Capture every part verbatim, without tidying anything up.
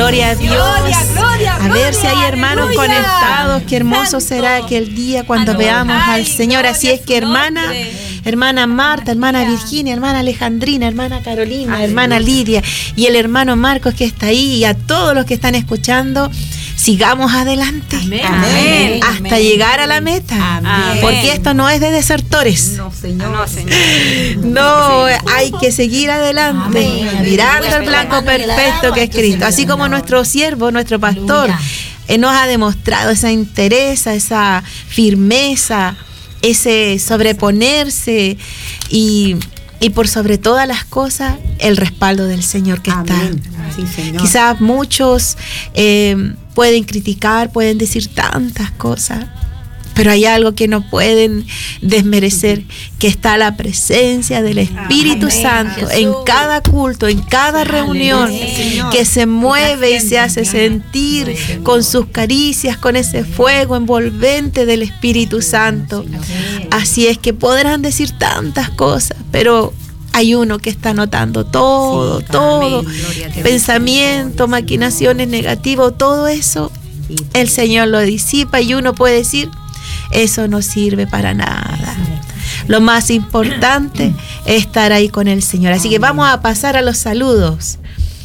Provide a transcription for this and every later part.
Gloria a Dios. Gloria, gloria, a ver gloria, si hay hermanos aleluya. conectados. Qué hermoso Santo. será aquel día cuando Adonai, veamos al Señor. Así es que, gloria a su hermana, nombre. hermana Marta, hermana Aleluya. Virginia, hermana Alejandrina, hermana Carolina, Aleluya. hermana Lidia y el hermano Marcos que está ahí, y a todos los que están escuchando, sigamos adelante. Amén. Amén. Hasta Amén. llegar a la meta. Amén. Porque esto no es de desertores. No, Señor. No, Señor. No, hay que seguir adelante, Amén. mirando el blanco perfecto que es Cristo. Así como nuestro siervo, nuestro pastor, eh, nos ha demostrado esa entereza, esa firmeza, ese sobreponerse y, y por sobre todas las cosas, el respaldo del Señor que Amén. está. Sí, Señor. Quizás muchos eh, pueden criticar, pueden decir tantas cosas, pero hay algo que no pueden desmerecer, que está la presencia del Espíritu Amén, Santo Jesús. en cada culto, en cada reunión, Señor. que se mueve y se hace sentir con sus caricias, con ese fuego envolvente del Espíritu Santo. Así es que podrán decir tantas cosas, pero hay uno que está notando todo, todo, pensamiento, maquinaciones negativas, todo eso, el Señor lo disipa y uno puede decir, eso no sirve para nada. Lo más importante es estar ahí con el Señor. Así que vamos a pasar a los saludos.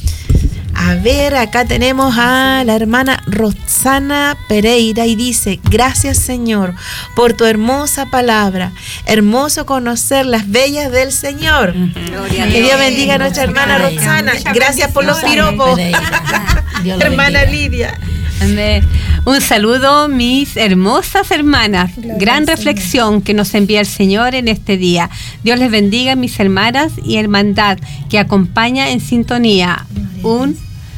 A ver, acá tenemos a la hermana Roxana Pereira y dice: gracias, Señor, por tu hermosa palabra. Hermoso conocer las bellas del Señor. Gloria a Que Dios. Dios bendiga a nuestra hermana Roxana. Muchas Gracias por los piropos. Hermana Lidia. Amén. Un saludo, mis hermosas hermanas. Gloria Gran al reflexión que nos envía el Señor en este día. Dios les bendiga, mis hermanas y hermandad que acompaña en sintonía. Un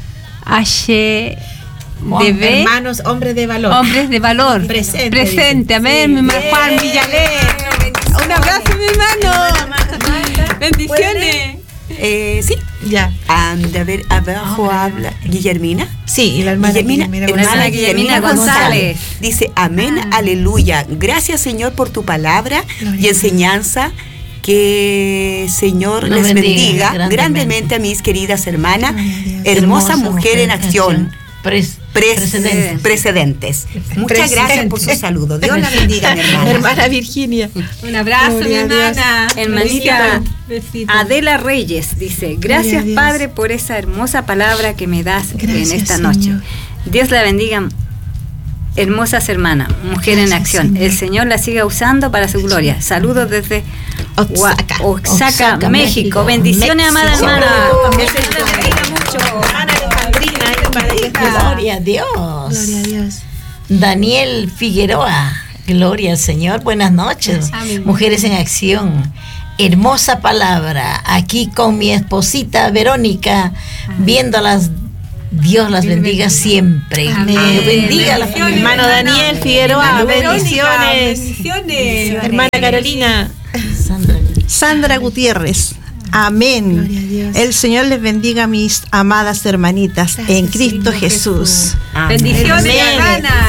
H D B, Hermanos, hombres de valor. hombres de valor. Presente, Presente, dice. amén. Sí. Mi hermano Juan Bien. Villalé. Un abrazo, mi hermano. Bendiciones. Eh, sí. Ya. Ah, de ver, abajo habla Guillermina. Sí, y la hermana Guillermina, Guillermina hermana González. Guillermina González. González. Dice, amén, aleluya. Gracias, Señor, por tu palabra Gloria y a enseñanza. Que Señor Nos les bendiga bendiga grandemente. grandemente a mis queridas hermanas. Gloria a Dios. Hermosa mujer en acción. Pres- Pres- precedentes. Precedentes. Muchas Presente. gracias por su saludo. Dios la bendiga, mi hermana. Hermana Virginia. Un abrazo, Gloria mi a Dios. hermana. Hermanita Besito. Adela Reyes dice: Gloria a gracias, Dios. Padre, por esa hermosa palabra que me das Gracias, en esta Señor. noche. Dios la bendiga, hermosas hermanas, mujer en Gracias, acción. Señor. El Señor la siga usando para su gloria. Saludos desde Oaxaca. Gua- Oaxaca, Oaxaca, México. México. Bendiciones, amada México. hermana. México. Que el Señor la bendiga mucho. Hermana Alejandrina, ahí para que está. Gloria a Dios. Gloria a Dios. Daniel Figueroa, gloria al Señor, buenas noches. Amén. Mujeres en acción, hermosa palabra, aquí con mi esposita Verónica, viéndolas, Dios las bendiga siempre. Amén. Dios bendiga a la Bendiciones, familia. Hermano Daniel Figueroa, Hermano Verónica, bendiciones. Bendiciones. Hermana Carolina. Sandra. Sandra Gutiérrez. Amén. Gloria a Dios. El Señor les bendiga a mis amadas hermanitas Gracias, en Cristo Señor Jesús. Amén. Bendiciones, Amén. hermana.